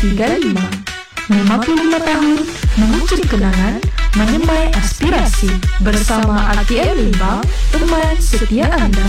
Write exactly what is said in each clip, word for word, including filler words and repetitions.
tiga lima. lima puluh lima tahun mengucur kenangan, menyemai aspirasi. Bersama A T M Limbang, teman setia anda.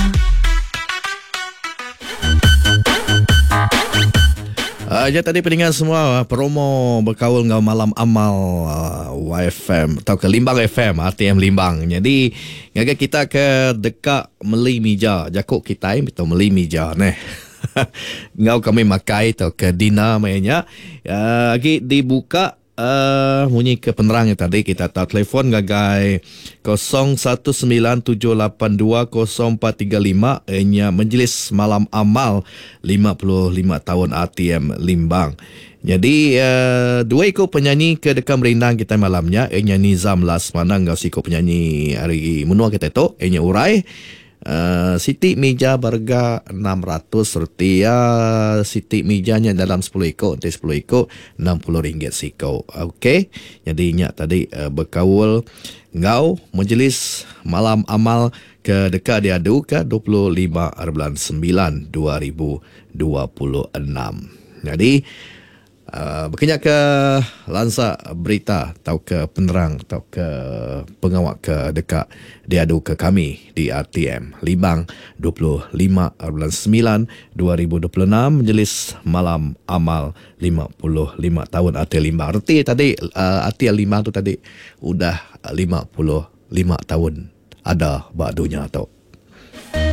Uh, ya tadi pendengar semua, promo berkaul ngau malam amal uh, Y F M atau ke Limbang F M, A T M Limbang. Jadi ngaga kita ke dekat Meli Mija, jakuk kita itu Meli Mija neh. Ngau kami makai atau ke dina mainnya. Uh, lagi dibuka uh, bunyi ke penerang tadi kita tahu telefon gagai kosong satu sembilan tujuh lapan dua kosong empat tiga lima nya Majlis Malam Amal lima puluh lima tahun A T M Limbang. Jadi uh, dua ikut penyanyi ke dekat merindang kita malamnya, nya Nizam Lasmana ngau sikut penyanyi hari menua kita tu, nya Urai. Uh, Siti Mija berharga enam ratus rupiah. Siti Mijanya dalam sepuluh ikut, nanti sepuluh ikut enam puluh ringgit sikau. Okey. Jadi nyak tadi uh, berkaul ngau Majlis Malam Amal ke dekat diadu ke dua puluh lima bulan sembilan dua ribu dua puluh enam. Jadi Uh, berkenyak ke lansa berita atau ke penerang atau ke pengawak ke dekat diadu ke kami di A T M Limbang dua puluh lima bulan sembilan dua ribu dua puluh enam, Majlis Malam Amal lima puluh lima tahun A T M Limbang. Arti tadi uh, A T M Limbang tu tadi udah lima puluh lima tahun ada badunya tau.